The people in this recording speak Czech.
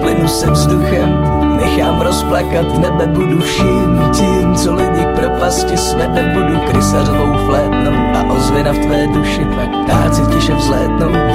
splynu se vzduchem, nechám rozplakat nebe, budu vším tím, co lidi k propasti svede. Budu krysařovou flétnou a ozvěna v tvé duši, pak ptáci tiše vzlétnou.